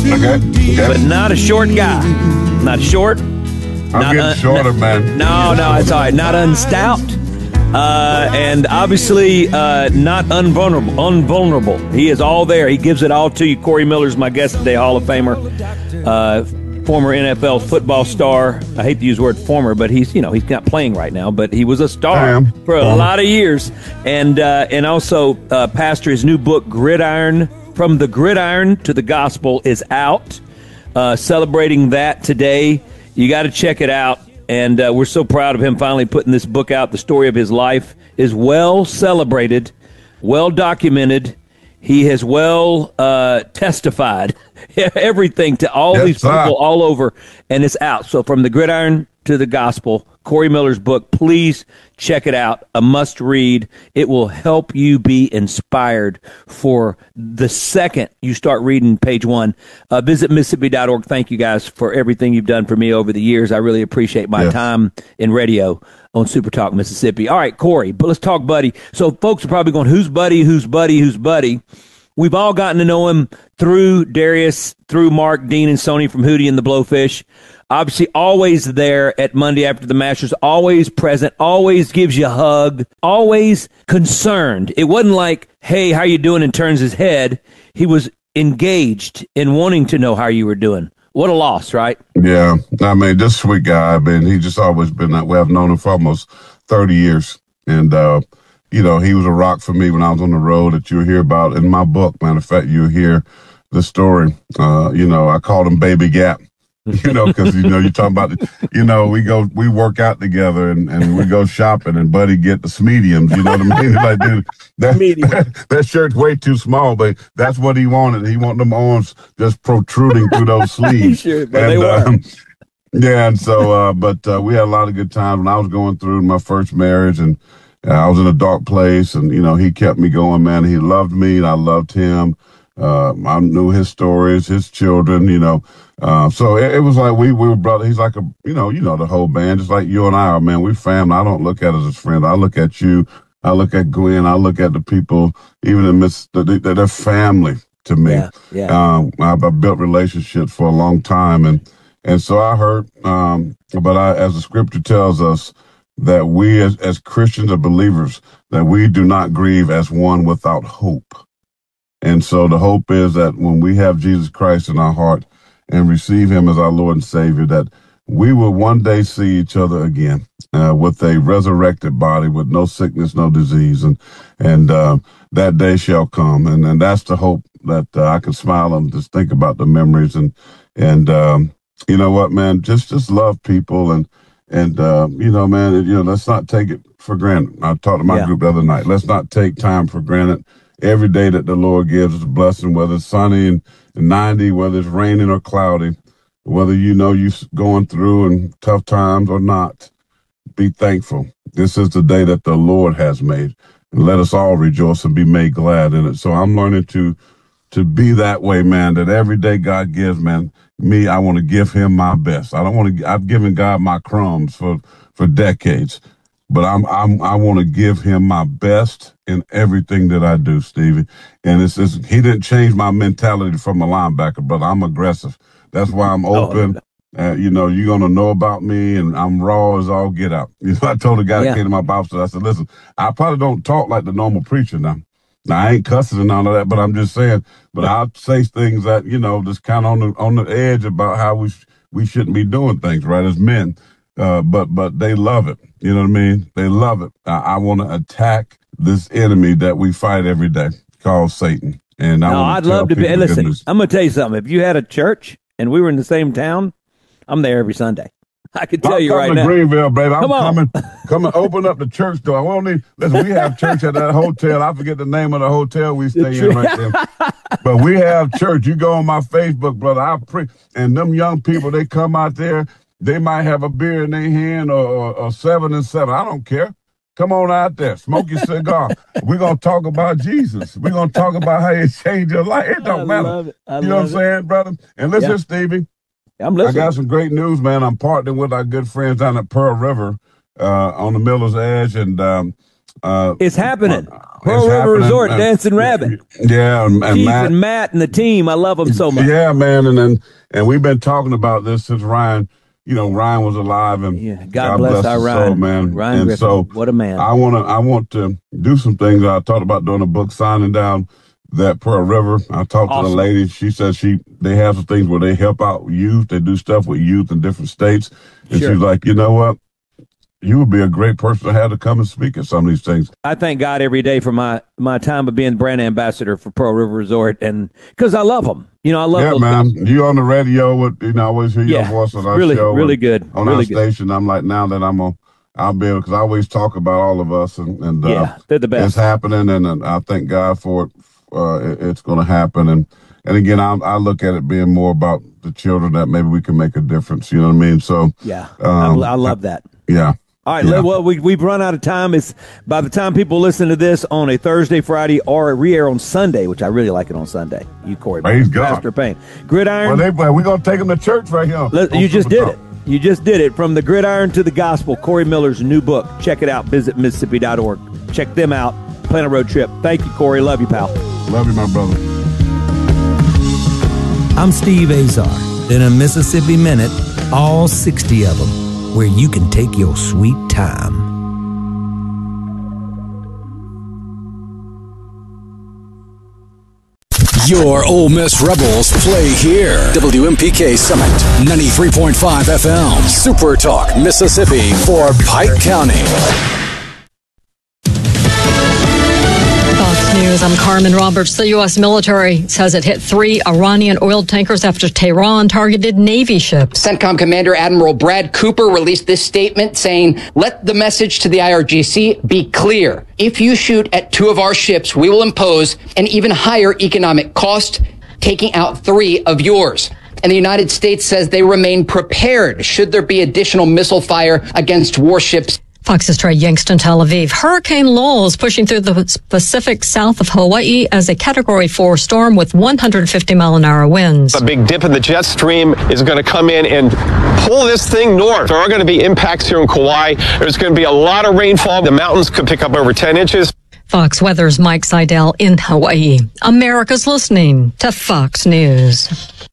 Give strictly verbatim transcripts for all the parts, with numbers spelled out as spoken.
Okay. okay. But not a short guy. Not short. I'm not getting un- shorter, no, man. No, no, it's all right. Not unstout. Uh, and obviously uh, not unvulnerable. Unvulnerable. He is all there. He gives it all to you. Corey Miller's my guest today, Hall of Famer, uh, former N F L football star. I hate to use the word former, but he's you know he's not playing right now, but he was a star for a um. lot of years. And uh, and also uh, pastor, his new book, Gridiron, From the Gridiron to the Gospel, is out. Uh, celebrating that today. You got to check it out. And uh, we're so proud of him finally putting this book out. The story of his life is well celebrated, well documented. He has well uh, testified everything to all yes, these people sir. all over, and it's out. So from the Gridiron to the Gospel, Corey Miller's book, please check it out. A must read. It will help you be inspired for the second you start reading page one. Uh, visit Mississippi dot org. Thank you guys for everything you've done for me over the years. I really appreciate my yes. time in radio on Super Talk Mississippi. All right, Corey, but let's talk Buddy. So folks are probably going, who's Buddy, who's Buddy, who's Buddy? We've all gotten to know him through Darius, through Mark, Dean, and Sony from Hootie and the Blowfish. Obviously, always there at Monday After the Masters, always present, always gives you a hug, always concerned. It wasn't like, hey, how you doing, and turns his head. He was engaged in wanting to know how you were doing. What a loss, right? Yeah. I mean, this sweet guy, I mean, he just always been that way. I've known him for almost thirty years. And, uh, you know, he was a rock for me when I was on the road that you'll hear about in my book. Matter of fact, you'll hear the story. Uh, you know, I called him Baby Gap. You know, because, you know, you're talking about, you know, we go, we work out together and, and we go shopping and Buddy get the mediums, you know what I mean? Like, dude, that, that, that shirt's way too small, but that's what he wanted. He wanted them arms just protruding through those sleeves. Sure, but and, they were. Um, yeah, and so, uh, but uh, we had a lot of good times when I was going through my first marriage, and uh, I was in a dark place, and, you know, he kept me going, man. He loved me, and I loved him. Uh, I knew his stories, his children, you know. Uh, so it, it was like we, we were brothers. He's like a, you know, you know, the whole band, just like you and I are, man. We family. I don't look at us as friends. I look at you. I look at Gwen. I look at the people, even in this, they're, they're family to me. Yeah, yeah. Um, I've, I've built relationships for a long time. And, and so I hurt. Um, but I, as the scripture tells us, that we as, as Christians or believers, that we do not grieve as one without hope. And so the hope is that when we have Jesus Christ in our heart and receive him as our Lord and Savior, that we will one day see each other again uh, with a resurrected body, with no sickness, no disease. And and uh, that day shall come. And, and that's the hope that uh, I can smile and just think about the memories. And, and um, you know what, man, just just love people. And, and uh, you know, man, you know, let's not take it for granted. I talked to my yeah. group the other night. Let's not take time for granted. Every day that the Lord gives is a blessing, whether it's sunny and ninety, whether it's raining or cloudy, whether you know you're going through and tough times or not, be thankful. This is the day that the Lord has made. And let us all rejoice and be made glad in it. So I'm learning to to be that way, man, that every day God gives, man, me, I want to give him my best. I don't want to, I've given God my crumbs for, for decades. But I'm, I'm, I want to give him my best in everything that I do, Stevie. And it's just, he didn't change my mentality from a linebacker, but I'm aggressive. That's why I'm open. Oh. Uh, you know, you're going to know about me, and I'm raw as all get out. You know, I told a guy yeah. that came to my Bible study, I said, listen, I probably don't talk like the normal preacher now. Now, I ain't cussing and all of that, but I'm just saying, but I'll say things that, you know, just kind of on the, on the edge about how we, sh- we shouldn't be doing things, right, as men. Uh, but but they love it. You know what I mean? They love it. I, I want to attack this enemy that we fight every day called Satan. And I no, I'd love to be. Hey, listen, I'm going to tell you something. If you had a church and we were in the same town, I'm there every Sunday. I can tell I'm you right now. now. Greenville, baby. I'm Come on. coming. Coming. Open up the church door. I won't need. Listen, we have church at that hotel. I forget the name of the hotel we stay in right there. But we have church. You go on my Facebook, brother. I pre and them young people, they come out there. They might have a beer in their hand or, or, or seven and seven. I don't care. Come on out there. Smoke your cigar. We're going to talk about Jesus. We're going to talk about how it changed your life. It don't I matter. Love it. I you know what I'm it. saying, brother? And listen, yeah. Stevie. I'm listening. I got some great news, man. I'm partnering with our good friends down at Pearl River uh, on the Miller's Edge. And um, Uh, it's happening. Uh, Pearl it's River happening. Resort, Uh, Dancing Rabbit. Yeah, and, and Keith Matt and Matt and the team. I love them so much. Yeah, man, and and, and we've been talking about this since Ryan. You know, Ryan was alive, and yeah, God, God bless, bless our his Ryan, soul, man. Ryan and Griffin. So what a man! I want to, I want to do some things. I talked about doing a book signing down that Pearl River. I talked awesome. to the lady. She said she they have some things where they help out youth. They do stuff with youth in different states, and sure. she's like, you know what? You would be a great person to have to come and speak at some of these things. I thank God every day for my, my time of being brand ambassador for Pearl River Resort, and because I love them. You know, I love. Yeah, those man. guys. You on the radio with you know, I always hear yeah, your voice on our really, show. Really good. On really our good. station, I'm like, now that I'm on, I'll be able because I always talk about all of us, and and yeah, uh, they're the best. It's happening, and, and I thank God for it. Uh, it it's going to happen, and and again, I I look at it being more about the children that maybe we can make a difference. You know what I mean? So yeah, um, I, I love that. Yeah. All right, yeah. well, we, we've run out of time. It's by the time people listen to this on a Thursday, Friday, or a re-air on Sunday, which I really like it on Sunday. You, Corey. Praise God. Pastor Payne. Gridiron. Well, they, we're going to take them to church right here. Let, you just did it. You just did it. From the Gridiron to the Gospel, Corey Miller's new book. Check it out. Visit Mississippi dot org. Check them out. Plan a road trip. Thank you, Corey. Love you, pal. Love you, my brother. I'm Steve Azar. In a Mississippi Minute, all sixty of them, where you can take your sweet time. Your Ole Miss Rebels play here. W M P K Summit, ninety-three point five F M. Super Talk, Mississippi for Pike County. Fox News, I'm Carmen Roberts. The U S military says it hit three Iranian oil tankers after Tehran targeted Navy ships. CENTCOM Commander Admiral Brad Cooper released this statement saying, let the message to the I R G C be clear. If you shoot at two of our ships, we will impose an even higher economic cost, taking out three of yours. And the United States says they remain prepared should there be additional missile fire against warships. Fox's Trey Yangston, Tel Aviv. Hurricane Lowell is pushing through the Pacific south of Hawaii as a Category four storm with one hundred fifty mile an hour winds. A big dip in the jet stream is going to come in and pull this thing north. There are going to be impacts here in Kauai. There's going to be a lot of rainfall. The mountains could pick up over ten inches. Fox Weather's Mike Seidel in Hawaii. America's listening to Fox News.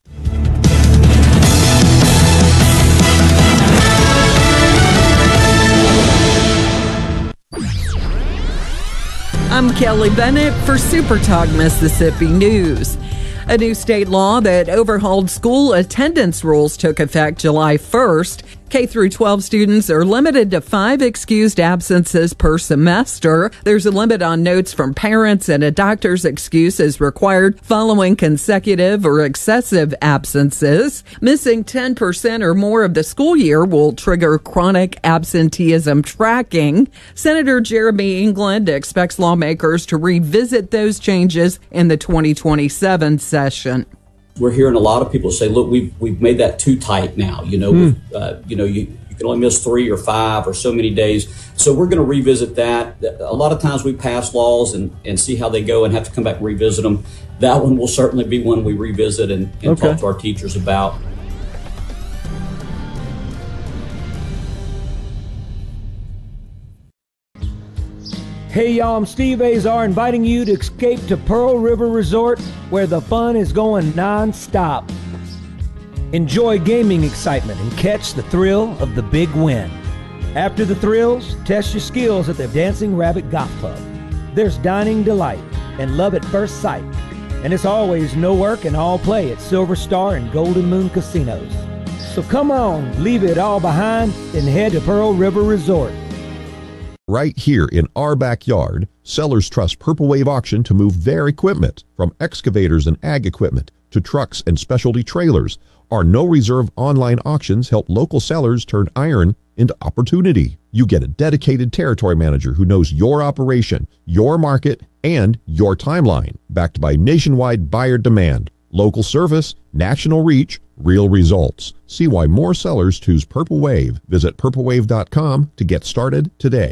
I'm Kelly Bennett for Super Talk Mississippi News. A new state law that overhauled school attendance rules took effect July first. K through twelve students are limited to five excused absences per semester. There's a limit on notes from parents, and a doctor's excuse is required following consecutive or excessive absences. Missing ten percent or more of the school year will trigger chronic absenteeism tracking. Senator Jeremy England expects lawmakers to revisit those changes in the twenty twenty-seven session. We're hearing a lot of people say, look, we've we've made that too tight now. You know, mm. uh, you know, you, you can only miss three or five or so many days. So we're going to revisit that. A lot of times we pass laws and, and see how they go and have to come back and revisit them. That one will certainly be one we revisit and, and okay. talk to our teachers about. Hey y'all, I'm Steve Azar, inviting you to escape to Pearl River Resort, where the fun is going non-stop. Enjoy gaming excitement and catch the thrill of the big win. After the thrills, test your skills at the Dancing Rabbit Golf Club. There's dining delight and love at first sight. And it's always no work and all play at Silver Star and Golden Moon Casinos. So come on, leave it all behind and head to Pearl River Resort. Right here in our backyard, sellers trust Purple Wave Auction to move their equipment, from excavators and ag equipment to trucks and specialty trailers. Our no-reserve online auctions help local sellers turn iron into opportunity. You get a dedicated territory manager who knows your operation, your market, and your timeline, backed by nationwide buyer demand, local service, national reach, real results. See why more sellers choose Purple Wave. Visit purple wave dot com to get started today.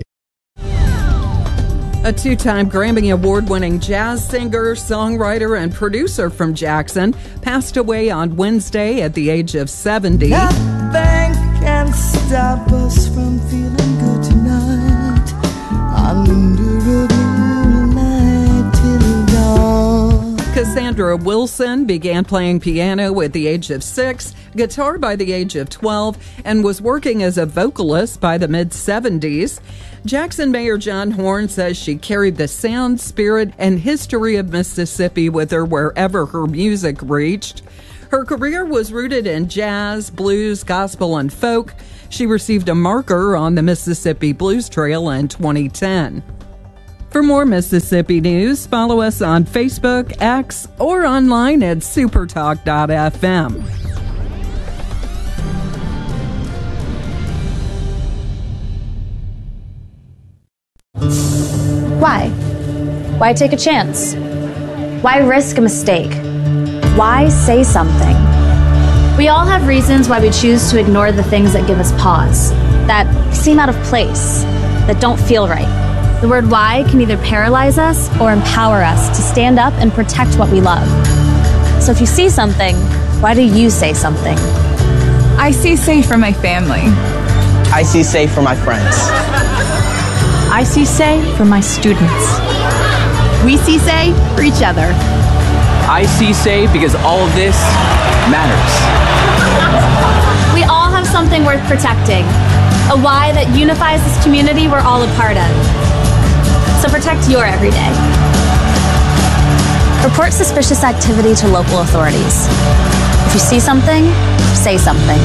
A two-time Grammy Award-winning jazz singer, songwriter, and producer from Jackson passed away on Wednesday at the age of seventy. Nothing can stop us from feeling good tonight. I Cassandra Wilson began playing piano at the age of six, guitar by the age of twelve, and was working as a vocalist by the mid-seventies. Jackson Mayor John Horn says she carried the sound, spirit, and history of Mississippi with her wherever her music reached. Her career was rooted in jazz, blues, gospel, and folk. She received a marker on the Mississippi Blues Trail in twenty ten. For more Mississippi news, follow us on Facebook, X, or online at supertalk dot f m. Why? Why take a chance? Why risk a mistake? Why say something? We all have reasons why we choose to ignore the things that give us pause, that seem out of place, that don't feel right. The word why can either paralyze us or empower us to stand up and protect what we love. So if you see something, why do you say something? I see safe for my family. I see safe for my friends. I see say for my students. We see say for each other. I see say because all of this matters. We all have something worth protecting, a why that unifies this community we're all a part of. So protect your everyday. Report suspicious activity to local authorities. If you see something, say something.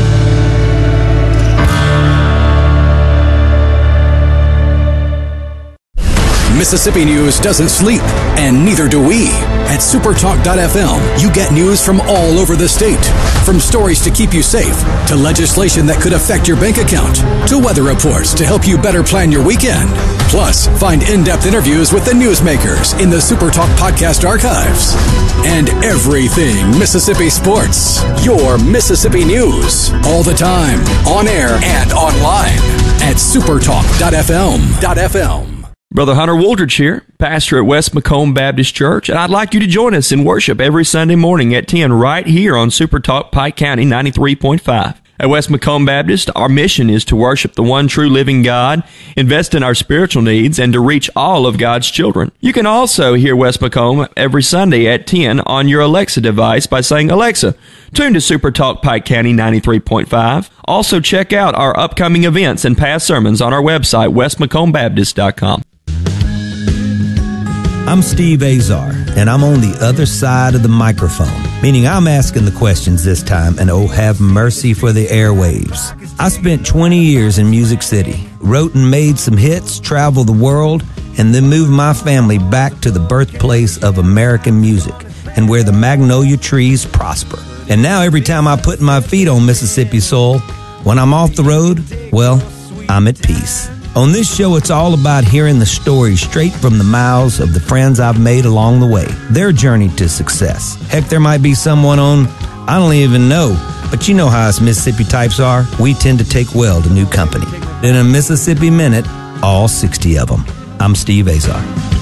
Mississippi news doesn't sleep, and neither do we. At supertalk dot f m, you get news from all over the state. From stories to keep you safe, to legislation that could affect your bank account, to weather reports to help you better plan your weekend. Plus, find in-depth interviews with the newsmakers in the Supertalk podcast archives. And everything Mississippi sports. Your Mississippi news. All the time. On air and online. At supertalk dot f m. Brother Hunter Wooldridge here, pastor at West Macomb Baptist Church, and I'd like you to join us in worship every Sunday morning at ten right here on Supertalk Pike County ninety-three point five. At West Macomb Baptist, our mission is to worship the one true living God, invest in our spiritual needs, and to reach all of God's children. You can also hear West Macomb every Sunday at ten on your Alexa device by saying, "Alexa, tune to Supertalk Pike County ninety-three point five. Also, check out our upcoming events and past sermons on our website, west macomb baptist dot com. I'm Steve Azar, and I'm on the other side of the microphone, meaning I'm asking the questions this time, and oh, have mercy for the airwaves. I spent twenty years in Music City, wrote and made some hits, traveled the world, and then moved my family back to the birthplace of American music and where the magnolia trees prosper. And now every time I put my feet on Mississippi soil, when I'm off the road, well, I'm at peace. On this show, it's all about hearing the stories straight from the mouths of the friends I've made along the way, their journey to success. Heck, there might be someone on, I don't even know, but you know how us Mississippi types are. We tend to take well to new company. In a Mississippi Minute, all sixty of them. I'm Steve Azar.